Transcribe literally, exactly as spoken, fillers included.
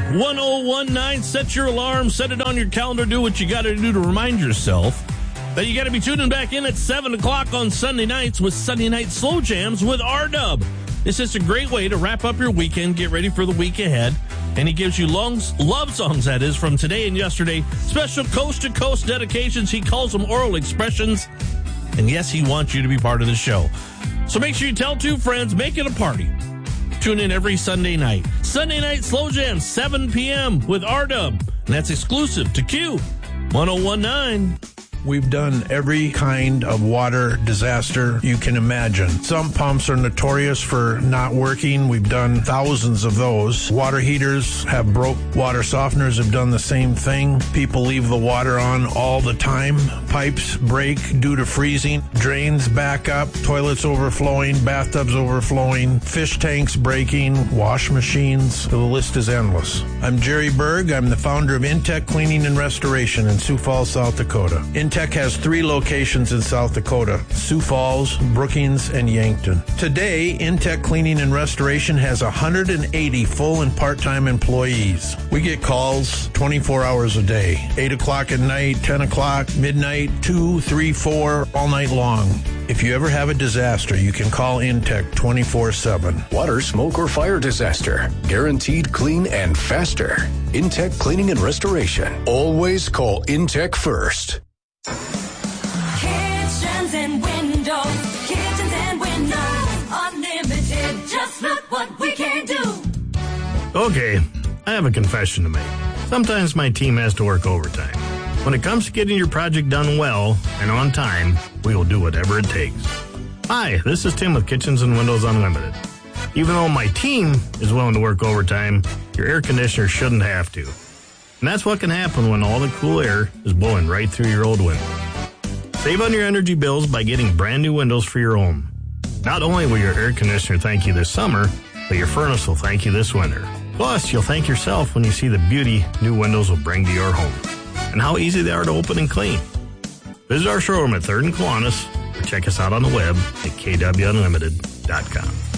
one oh one nine. Set your alarm, set it on your calendar, do what you got to do to remind yourself that you got to be tuning back in at seven o'clock on Sunday nights with Sunday Night Slow Jams with R-Dub. This is a great way to wrap up your weekend, get ready for the week ahead, and he gives you long, love songs, that is, from today and yesterday, special coast-to-coast dedications. He calls them oral expressions, and yes, he wants you to be part of the show. So make sure you tell two friends, make it a party. Tune in every Sunday night. Sunday Night Slow Jam, seven p.m. with R-Dub, and that's exclusive to Q one oh one nine. We've done every kind of water disaster you can imagine. Some pumps are notorious for not working. We've done thousands of those. Water heaters have broke. Water softeners have done the same thing. People leave the water on all the time. Pipes break due to freezing. Drains back up. Toilets overflowing. Bathtubs overflowing. Fish tanks breaking. Wash machines. The list is endless. I'm Jerry Berg. I'm the founder of Intech Cleaning and Restoration in Sioux Falls, South Dakota. Intech has three locations in South Dakota: Sioux Falls, Brookings, and Yankton. Today, Intech Cleaning and Restoration has one hundred eighty full and part-time employees. We get calls twenty-four hours a day, eight o'clock at night, ten o'clock, midnight, two, three, four, all night long. If you ever have a disaster, you can call Intech twenty-four seven. Water, smoke, or fire disaster. Guaranteed clean and faster. Intech Cleaning and Restoration. Always call Intech first. Kitchens and windows, kitchens and windows, unlimited. Just look what we can do. Okay, I have a confession to make. Sometimes my team has to work overtime. When it comes to getting your project done well and on time, we will do whatever it takes. Hi, this is Tim with Kitchens and Windows Unlimited. Even though my team is willing to work overtime, your air conditioner shouldn't have to. And that's what can happen when all the cool air is blowing right through your old windows. Save on your energy bills by getting brand new windows for your home. Not only will your air conditioner thank you this summer, but your furnace will thank you this winter. Plus, you'll thank yourself when you see the beauty new windows will bring to your home and how easy they are to open and clean. Visit our showroom at third and Kiwanis or check us out on the web at k w unlimited dot com.